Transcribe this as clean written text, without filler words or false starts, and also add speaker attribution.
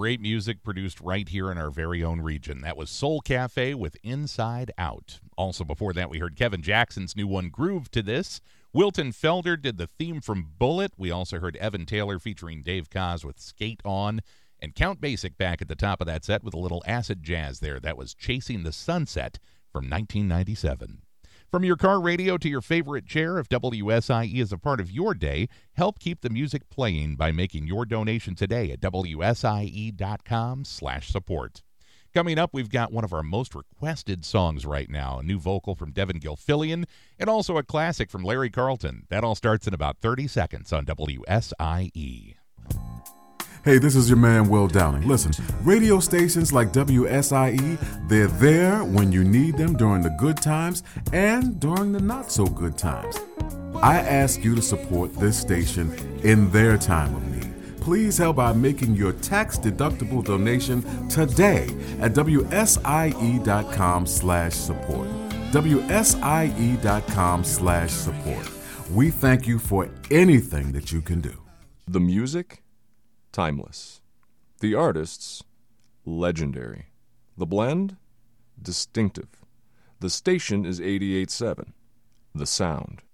Speaker 1: great music produced right here in our very own region. That was Soul Cafe with Inside Out. Also before that, we heard Kevin Jackson's new one, Groove to This. Wilton Felder did the theme from Bullet. We also heard Evan Taylor featuring Dave Koz with Skate On. And Count Basic back at the top of that set with a little acid jazz there. That was Chasing the Sunset from 1997. From your car radio to your favorite chair, if WSIE is a part of your day, help keep the music playing by making your donation today at WSIE.com/support. Coming up, we've got one of our most requested songs right now, a new vocal from Devin Gilfillian, and also a classic from Larry Carlton. That all starts in about 30 seconds on WSIE.
Speaker 2: Hey, this is your man, Will Downing. Listen, radio stations like WSIE, they're there when you need them during the good times and during the not-so-good times. I ask you to support this station in their time of need. Please help by making your tax-deductible donation today at WSIE.com/support. WSIE.com/support. We thank you for anything that you can do.
Speaker 3: The music? Timeless. The artists, legendary. The blend, distinctive. The station is 88.7. The sound,